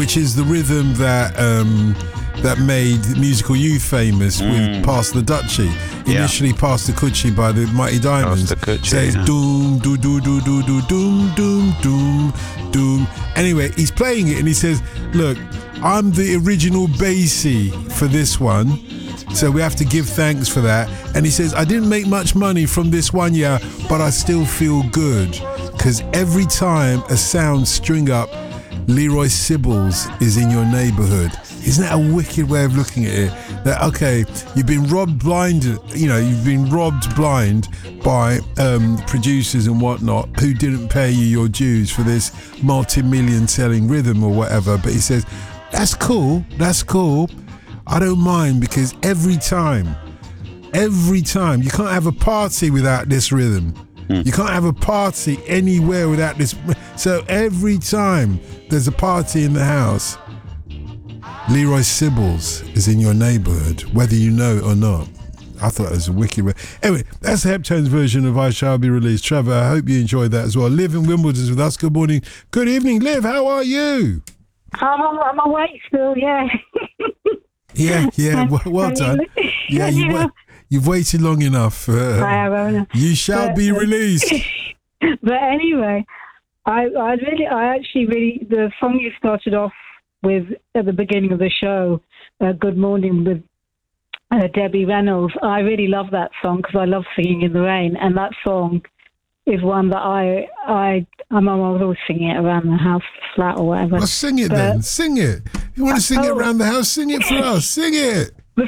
which is the rhythm that made Musical Youth famous with Pass the Dutchie. Initially Pass the Coochie by the Mighty Diamonds. Says doom, doo doo doo doo doo doom, doom, doom, doom. Anyway, he's playing it and he says, look, I'm the original bassy for this one, so we have to give thanks for that. And he says, I didn't make much money from this one year, but I still feel good, because every time a sound string up, Leroy Sibbles is in your neighbourhood. Isn't that a wicked way of looking at it? That, okay, you've been robbed blind, you've been robbed blind by producers and whatnot who didn't pay you your dues for this multi-million selling rhythm or whatever. But he says, that's cool. I don't mind, because every time, you can't have a party without this rhythm. You can't have a party anywhere without this. So every time there's a party in the house, Leroy Sibbles is in your neighbourhood, whether you know it or not. I thought it was a wicked way. Anyway, that's the Heptones version of I Shall Be Released. Trevor, I hope you enjoyed that as well. Liv in Wimbledon's with us. Good morning. Good evening, Liv. How are you? I'm awake still, yeah. Yeah. Well done. Yeah, you've waited long enough. I have. You shall be released. But anyway, I actually really, the song you started off with at the beginning of the show, Good Morning with Debbie Reynolds, I really love that song because I love singing in the rain, and that song is one that I'm always singing it around the house, flat or whatever. Well, sing it then. Sing it. If you want to sing it around the house, sing it for us. Sing it.